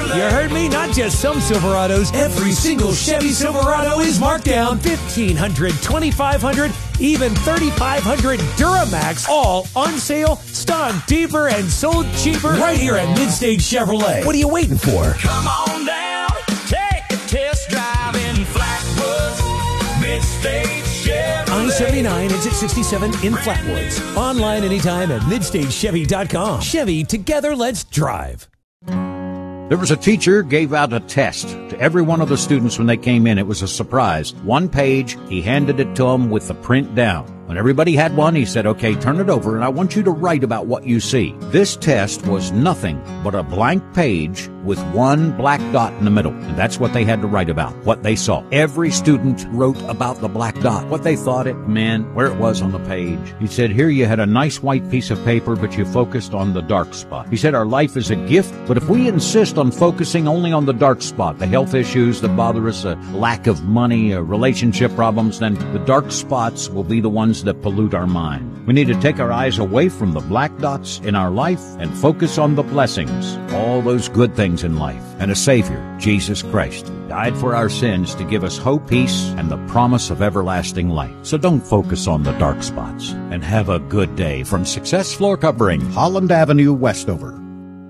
You heard me? Not just some Silverados. Every single Chevy Silverado is marked down. $1,500, $2,500, even $3,500 Duramax. All on sale, stung deeper, and sold cheaper right here at Midstage Chevrolet. What are you waiting for? Come on down, take a test drive in Flatwoods. Midstage Chevrolet. I-79, exit 67 in Flatwoods. Online anytime at MidstageChevy.com. Chevy, together let's drive. There was a teacher gave out a test to every one of the students when they came in. It was a surprise. One page, he handed it to them with the print down. When everybody had one, he said, okay, turn it over, and I want you to write about what you see. This test was nothing but a blank page with one black dot in the middle. And that's what they had to write about, what they saw. Every student wrote about the black dot, what they thought it meant, where it was on the page. He said, here you had a nice white piece of paper, but you focused on the dark spot. He said, our life is a gift, but if we insist on focusing only on the dark spot, the health issues that bother us, a lack of money, relationship problems, then the dark spots will be the ones that pollute our mind. We need to take our eyes away from the black dots in our life and focus on the blessings, all those good things in life, and a Savior, Jesus Christ, who died for our sins to give us hope, peace, and the promise of everlasting life. So don't focus on the dark spots, and have a good day. From Success Floor Covering, Holland Avenue, Westover.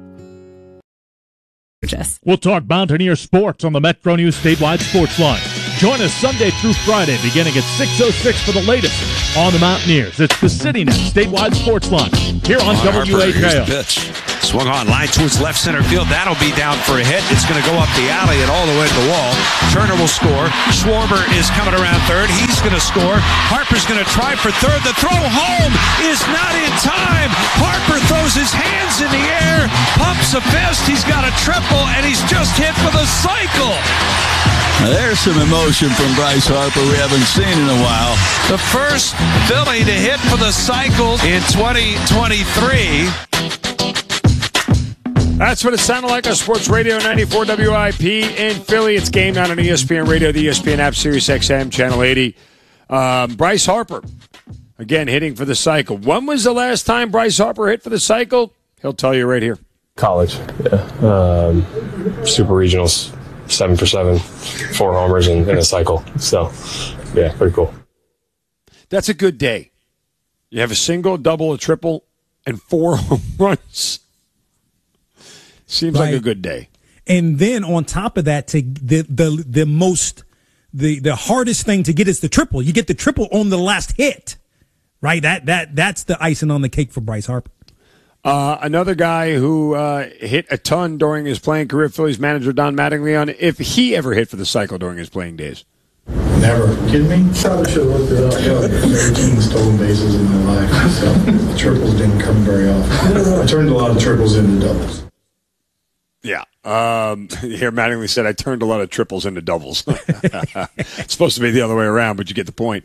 We'll talk Mountaineer sports on the Metro News statewide sports line. Join us Sunday through Friday beginning at 6:06 for the latest on the Mountaineers. It's the CityNet statewide sports line here on WHIO. Pitch. Swung on, line towards left center field. That'll be down for a hit. It's going to go up the alley and all the way to the wall. Turner will score. Schwarber is coming around third. He's going to score. Harper's going to try for third. The throw home is not in time. Harper throws his hands in the air, pumps a fist. He's got a triple, and he's just hit for the cycle. Now there's some emotion from Bryce Harper we haven't seen in a while. The first Philly to hit for the cycle in 2023. That's what it sounded like on Sports Radio 94 WIP in Philly. It's Game Night on ESPN Radio, the ESPN app, Sirius XM, Channel 80. Bryce Harper, again, hitting for the cycle. When was the last time Bryce Harper hit for the cycle? He'll tell you right here. College, yeah. Super regionals, 7 for 7, 4 homers in a cycle. So, yeah, pretty cool. That's a good day. You have a single, double, a triple, and 4 home runs. Seems like a good day. And then on top of that, to the hardest thing to get is the triple. You get the triple on the last hit, right? That's the icing on the cake for Bryce Harper. Another guy who hit a ton during his playing career, Phillies manager Don Mattingly, if he ever hit for the cycle during his playing days. Never. Kidding me? Probably should have looked it up. I've never 13 stolen bases in my life, so triples didn't come very often. I turned a lot of triples into doubles. Yeah. Here, Mattingly said, I turned a lot of triples into doubles. It's supposed to be the other way around, but you get the point.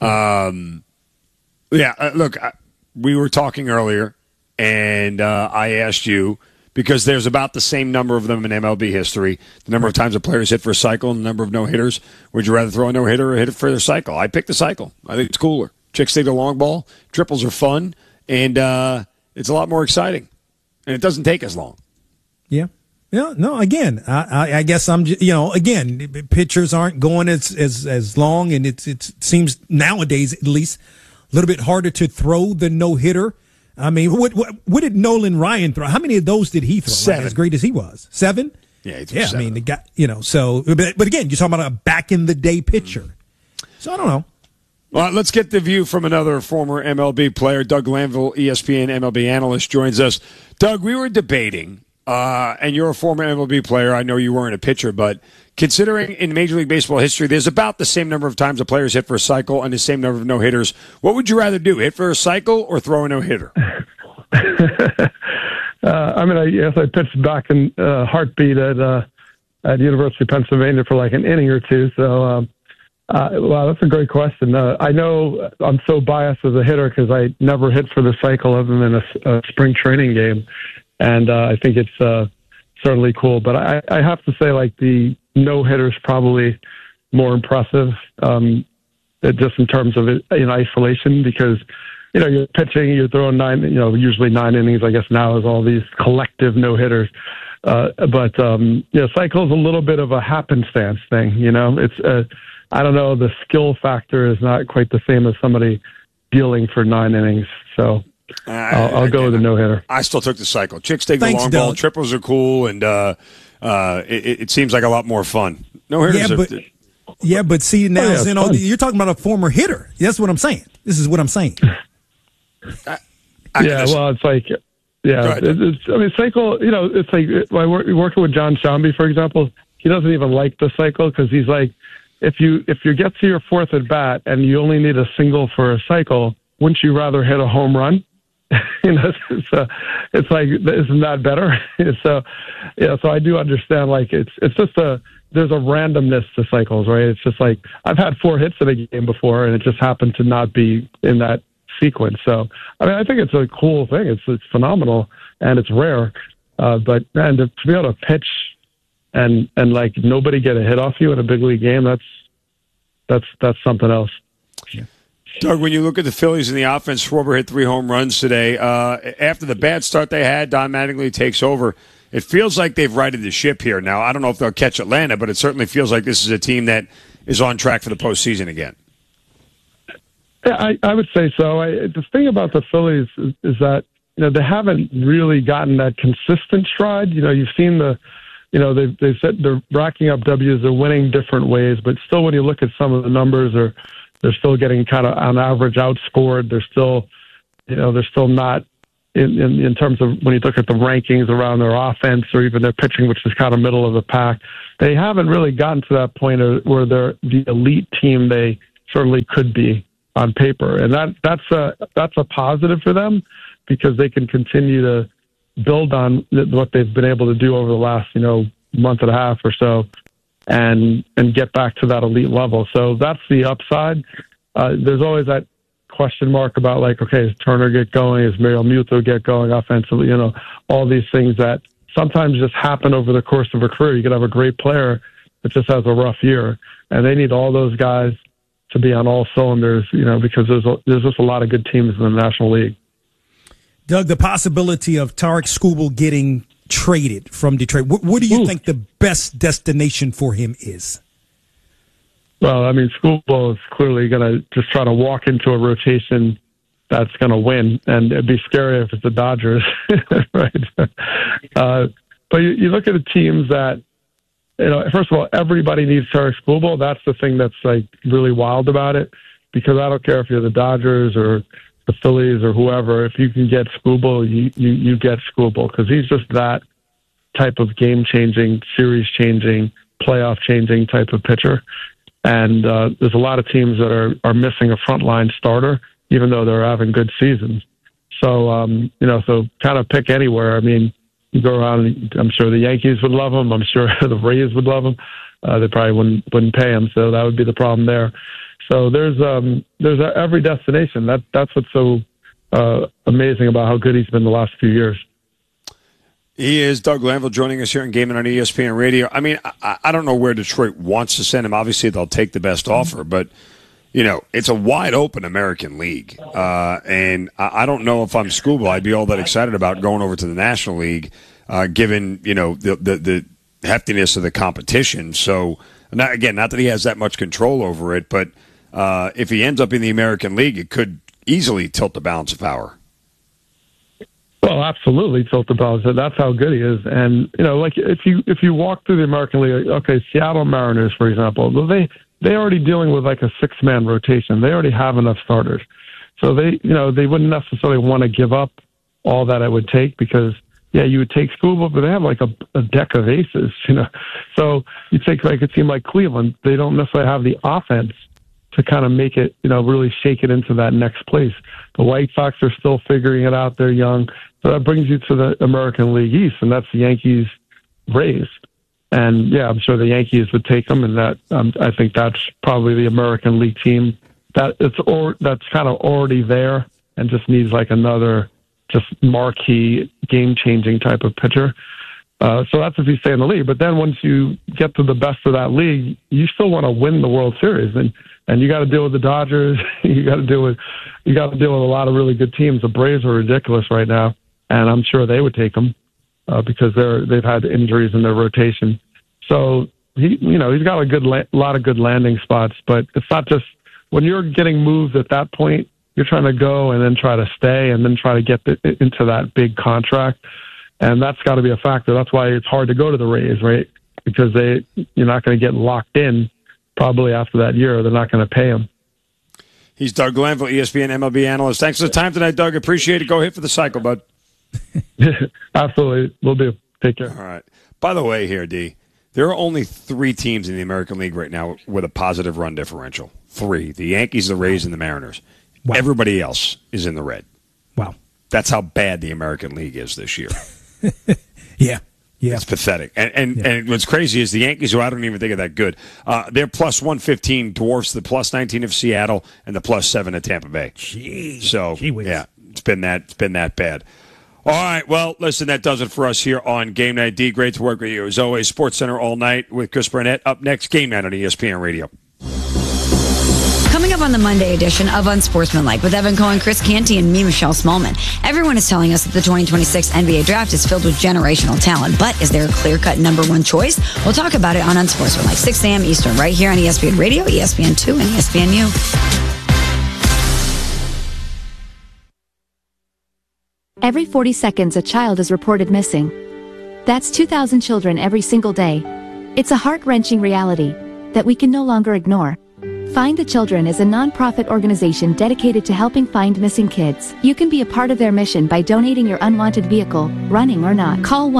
Look, we were talking earlier, and I asked you, because there's about the same number of them in MLB history, the number of times a player's hit for a cycle and the number of no-hitters. Would you rather throw a no-hitter or hit it for a cycle? I picked the cycle. I think it's cooler. Chicks take the long ball. Triples are fun, and it's a lot more exciting. And it doesn't take as long. Yeah. Yeah, no, again, I guess again, pitchers aren't going as long, and it seems nowadays, at least, a little bit harder to throw the no-hitter. I mean, what did Nolan Ryan throw? How many of those did he throw? 7. As great as he was. 7? Yeah, he threw 7. I mean, the guy, but again, you're talking about a back-in-the-day pitcher. So I don't know. Well, let's get the view from another former MLB player. Doug Lanville, ESPN MLB analyst, joins us. Doug, we were debating, and you're a former MLB player. I know you weren't a pitcher, but considering in Major League Baseball history, there's about the same number of times a player's hit for a cycle and the same number of no-hitters. What would you rather do, hit for a cycle or throw a no-hitter? I pitched back in heartbeat at University of Pennsylvania for like an inning or two. So, wow, that's a great question. I know I'm so biased as a hitter because I never hit for the cycle other than a spring training game. And I think it's certainly cool. But I have to say, like, the no-hitter is probably more impressive just in terms of it in isolation because, you're pitching, you're throwing usually 9 innings, I guess now is all these collective no-hitters. cycle is a little bit of a happenstance thing. It's I don't know. The skill factor is not quite the same as somebody dealing for 9 innings. So I'll go with a no hitter. I still took the cycle. Chicks take the long ball. Triples are cool, and it seems like a lot more fun. No hitters. But see now, you're talking about a former hitter. That's what I'm saying. This is what I'm saying. It's like. Yeah, cycle. It's like working with John Shambi, for example. He doesn't even like the cycle because he's like, if you get to your 4th at bat and you only need a single for a cycle, wouldn't you rather hit a home run? It's like, isn't that better? So I do understand. Like it's just there's a randomness to cycles, right? It's just like I've had 4 hits in a game before, and it just happened to not be in that sequence. So I think it's a cool thing. It's phenomenal, and it's rare. But man, to be able to pitch and like nobody get a hit off you in a big league game, that's something else. Yeah. Doug, when you look at the Phillies in the offense, Schwarber hit 3 home runs today. After the bad start they had, Don Mattingly takes over. It feels like they've righted the ship here now. I don't know if they'll catch Atlanta, but it certainly feels like this is a team that is on track for the postseason again. Yeah, I would say so. The thing about the Phillies is that they haven't really gotten that consistent stride. You've seen they've said they're racking up W's, they're winning different ways, but still, when you look at some of the numbers, they're still getting kind of on average outscored. They're still not in terms of when you look at the rankings around their offense or even their pitching, which is kind of middle of the pack. They haven't really gotten to that point where they're the elite team they certainly could be on paper, and that's a positive for them because they can continue to build on what they've been able to do over the last month and a half or so, and get back to that elite level. So that's the upside. There's always that question mark about like, okay, does Turner get going? Does Mario Muto get going offensively? All these things that sometimes just happen over the course of a career. You could have a great player that just has a rough year, and they need all those guys to be on all cylinders, because there's just a lot of good teams in the National League. Doug, the possibility of Tarik Skubal getting traded from Detroit, what do you think the best destination for him is? Well, I mean, Skubal is clearly going to just try to walk into a rotation that's going to win, and it'd be scary if it's the Dodgers, right? But you look at the teams that, first of all, everybody needs Tarik Skubal. That's the thing that's like really wild about it, because I don't care if you're the Dodgers or the Phillies or whoever. If you can get Skubal, you get Skubal, because he's just that type of game-changing, series-changing, playoff-changing type of pitcher. And there's a lot of teams that are missing a frontline starter, even though they're having good seasons. So, so kind of pick anywhere. I mean, you go around, I'm sure the Yankees would love him. I'm sure the Rays would love him. They probably wouldn't pay him, so that would be the problem there. So there's every destination. That's what's so amazing about how good he's been the last few years. He is Doug Glanville joining us here in Game on ESPN Radio. I mean, I don't know where Detroit wants to send him. Obviously, they'll take the best offer, but it's a wide open American League, and I don't know if I'm Skubal, I'd be all that excited about going over to the National League, given the heftiness of the competition. So, not that he has that much control over it, but if he ends up in the American League, it could easily tilt the balance of power. Well, absolutely tilt the balance. That's how good he is. And like if you walk through the American League, okay, Seattle Mariners, for example, they're already dealing with like a 6-man rotation. They already have enough starters, so they wouldn't necessarily want to give up all that it would take, because you would take Skubal, but they have like a deck of aces, So you take like a team like Cleveland, they don't necessarily have the offense to kind of make it, really shake it into that next place. The White Sox are still figuring it out. They're young. So that brings you to the American League East, and that's the Yankees, Rays. And I'm sure the Yankees would take them, and that I think that's probably the American League team that's kind of already there and just needs like another just marquee, game-changing type of pitcher. So that's if you stay in the league. But then once you get to the best of that league, you still want to win the World Series, and you got to deal with the Dodgers. you got to deal with a lot of really good teams. The Braves are ridiculous right now, and I'm sure they would take them. because they've had injuries in their rotation. So he's got a lot of good landing spots, but it's not just when you're getting moves at that point, you're trying to go and then try to stay and then try to get into that big contract. And that's got to be a factor. That's why it's hard to go to the Rays, right? Because you're not going to get locked in probably after that year. They're not going to pay him. He's Doug Glanville, ESPN MLB analyst. Thanks for the time tonight, Doug. Appreciate it. Go hit for the cycle, bud. Absolutely. Will do. Take care. All right. By the way here, D, there are only 3 teams in the American League right now with a positive run differential. 3. The Yankees, the Rays, and the Mariners. Wow. Everybody else is in the red. Wow. That's how bad the American League is this year. Yeah. It's pathetic. And what's crazy is the Yankees, who I don't even think are that good, their plus 115 dwarfs the plus 19 of Seattle and the plus 7 of Tampa Bay. Jeez. So, yeah, it's been that bad. All right, well, listen, that does it for us here on Game Night. D, great to work with you. As always, SportsCenter all night with Chris Burnett. Up next, Game Night on ESPN Radio. Coming up on the Monday edition of Unsportsmanlike with Evan Cohen, Chris Canty, and me, Michelle Smallman. Everyone is telling us that the 2026 NBA draft is filled with generational talent, but is there a clear-cut number one choice? We'll talk about it on Unsportsmanlike, 6 a.m. Eastern, right here on ESPN Radio, ESPN2, and ESPNU. Every 40 seconds, a child is reported missing. That's 2,000 children every single day. It's a heart-wrenching reality that we can no longer ignore. Find the Children is a non-profit organization dedicated to helping find missing kids. You can be a part of their mission by donating your unwanted vehicle, running or not. Call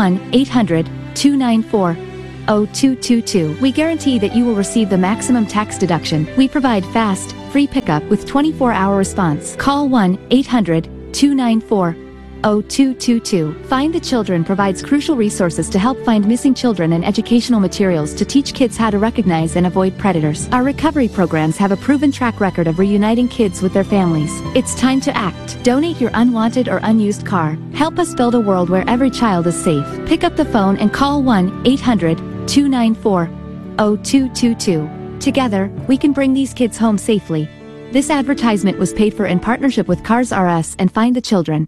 1-800-294-0222. We guarantee that you will receive the maximum tax deduction. We provide fast, free pickup with 24-hour response. Call 1-800-294-0222. Find the Children provides crucial resources to help find missing children and educational materials to teach kids how to recognize and avoid predators. Our recovery programs have a proven track record of reuniting kids with their families. It's time to act. Donate your unwanted or unused car. Help us build a world where every child is safe. Pick up the phone and call 1-800-294-0222. Together, we can bring these kids home safely. This advertisement was paid for in partnership with Cars R Us and Find the Children.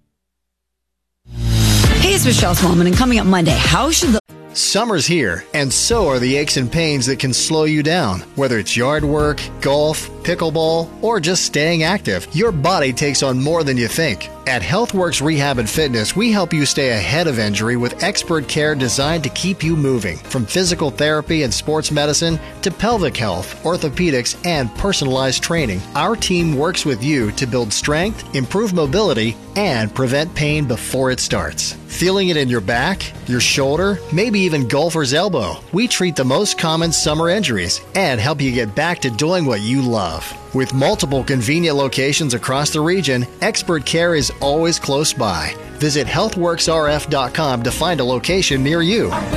Hey, it's Michelle Smallman, and coming up Monday, how should the... Summer's here, and so are the aches and pains that can slow you down. Whether it's yard work, golf, pickleball, or just staying active, your body takes on more than you think. At HealthWorks Rehab and Fitness, we help you stay ahead of injury with expert care designed to keep you moving. From physical therapy and sports medicine to pelvic health, orthopedics, and personalized training, our team works with you to build strength, improve mobility, and prevent pain before it starts. Feeling it in your back, your shoulder, maybe even golfer's elbow? We treat the most common summer injuries and help you get back to doing what you love. With multiple convenient locations across the region, expert care is always close by. Visit healthworksrf.com to find a location near you.